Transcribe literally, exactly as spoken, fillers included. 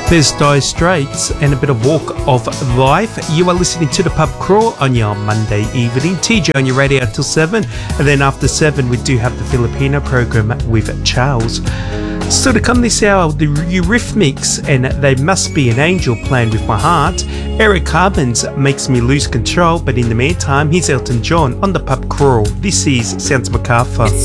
There's Dire Straits and a bit of Walk of Life. You are listening to the Pub Crawl on your Monday evening. T J on your radio until seven. And then after seven, we do have the Filipino program with Charles. So to come this hour, the Eurythmics and They Must Be an Angel playing with my heart. Eric Carbons Makes Me Lose Control. But in the meantime, here's Elton John on the Pub Crawl. This is Sounds MacArthur.